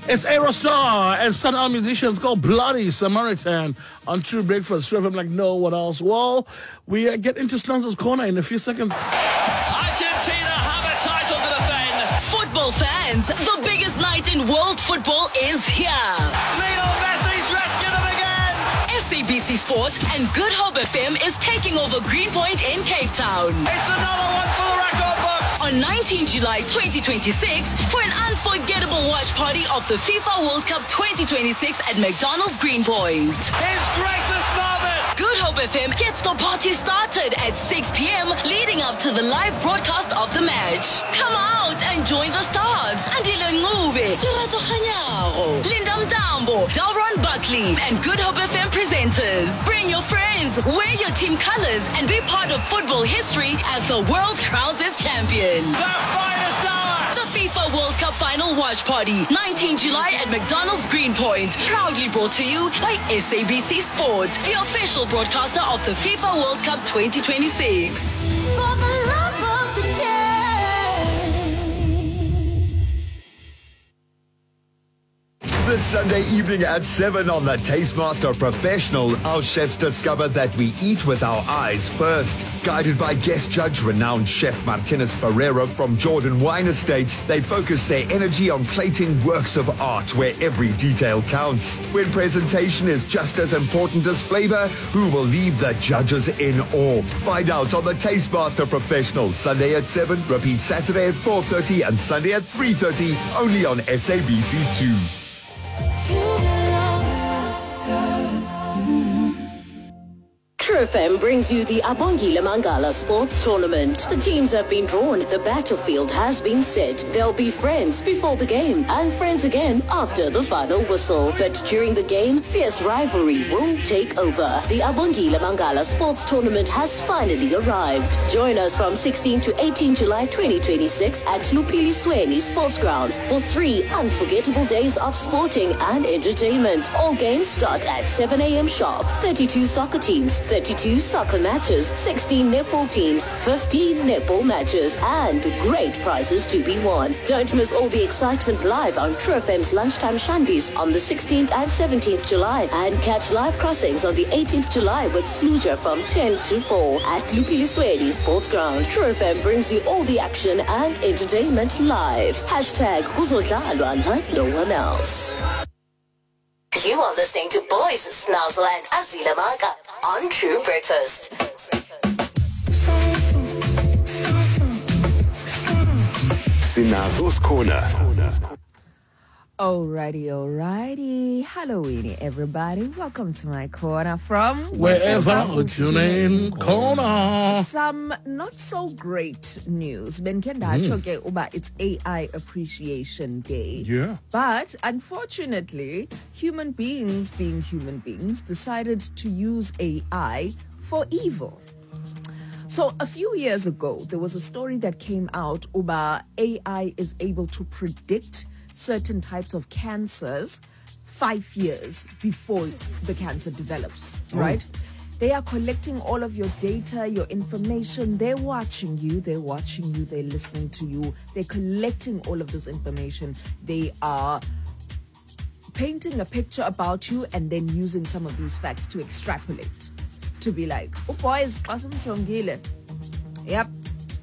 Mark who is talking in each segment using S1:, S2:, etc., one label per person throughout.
S1: It's Aerostar and Sun Out Musicians called Bloody Samaritan on True Breakfast. True, I'm like, no, what else? Well, we get into Snazzo's Corner in a few seconds.
S2: Argentina have a title to defend.
S3: Football fans, the biggest night in world football is here.
S2: Lionel Messi's rescued them again.
S3: SABC Sport and Good Hope FM is taking over Greenpoint in Cape Town.
S2: It's another one for the record books.
S3: On 19 July 2026 for an unforgettable watch party of the FIFA World Cup 2026 at McDonald's Greenpoint.
S2: His greatest moment.
S3: Good Hope FM gets the party started at 6 p.m. leading up to the live broadcast of the match. Come out and join the stars. Andile Ngube, Lerato Khanyago, Linda Mtambo, Dalron Buckley, and Good Hope FM presenters. Bring your friends, wear your team colors, and be part of football history as the world crowns its champion.
S2: The finest hour.
S3: The FIFA World Cup Final Watch Party, 19 July at McDonald's Greenpoint. Proudly brought to you by SABC Sport, the official broadcaster of the FIFA World Cup 2026. For the love of the game.
S4: This Sunday evening at 7 on the Tastemaster Professional, our chefs discover that we eat with our eyes first. Guided by guest judge renowned chef Martinez Ferreira from Jordan Wine Estates, they focus their energy on plating works of art where every detail counts. When presentation is just as important as flavor, who will leave the judges in awe? Find out on the Tastemaster Professional, Sunday at 7, repeat Saturday at 4:30 and Sunday at 3:30, only on SABC2.
S5: True FM brings you the Abongile Mangala Sports Tournament. The teams have been drawn, the battlefield has been set. They'll be friends before the game and friends again after the final whistle. But during the game, fierce rivalry will take over. The Abongile Mangala Sports Tournament has finally arrived. Join us from 16 to 18 July 2026 at Lupili Sweni Sports Grounds for 3 unforgettable days of sporting and entertainment. All games start at 7 a.m. sharp. 32 soccer teams, 32 soccer matches, 16 netball teams, 15 netball matches, and great prizes to be won. Don't miss all the excitement live on True FM's Lunchtime Shandies on the 16th and 17th July, and catch live crossings on the 18th July with Sluja from 10 to 4 at Lupilisweni Sports Ground. True FM brings you all the action and entertainment live. Hashtag Kuzodlalwa like no one else. You are listening to Boys Snazzle and Azila Maka on True Breakfast.
S6: Snazzo's Corner.
S7: Alrighty. Halloween, everybody. Welcome to my corner from
S1: Wherever you name corner.
S7: Some not so great news. Ben Kendacho uba it's AI Appreciation Day.
S1: Yeah.
S7: But unfortunately, human beings, being human beings, decided to use AI for evil. So a few years ago, there was a story that came out uba AI is able to predict certain types of cancers 5 years before the cancer develops, right? They are collecting all of your data, your information. They're watching you, they're listening to you. They're collecting all of this information. They are painting a picture about you and then using some of these facts to extrapolate. To be like, oh boys, yep.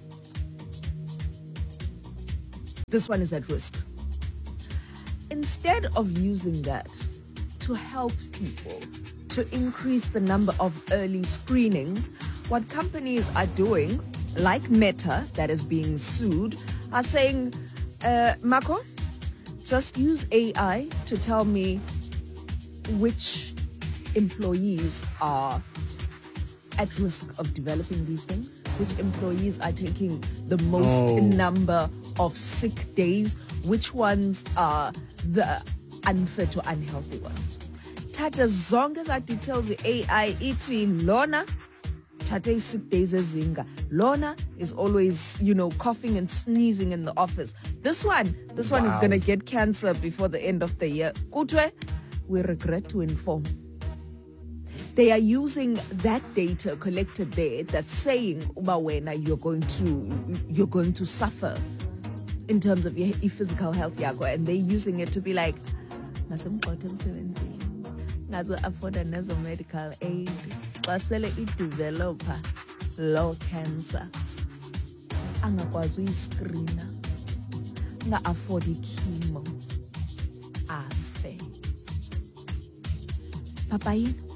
S7: This one is at risk. Instead of using that to help people, to increase the number of early screenings, what companies are doing, like Meta, that is being sued, are saying, Mako, just use AI to tell me which employees are at risk of developing these things, which employees are taking the most number of sick days, which ones are the unfit or unhealthy ones. Tata zonke za details AI iti Lona Tate sick days ezinga. Lona is always, coughing and sneezing in the office. This one is going to get cancer before the end of the year. Kutwe, we regret to inform. They are using that data collected there that's saying, Ubawena, you're going to suffer in terms of your physical health yakho, and they're using it to be like, ngasemqothe emsebenzini, ngazo afford nezo medical aid, basele i-developer low cancer, angakwazi uyiscreena, nga-afford chemo, afe. Papa yini?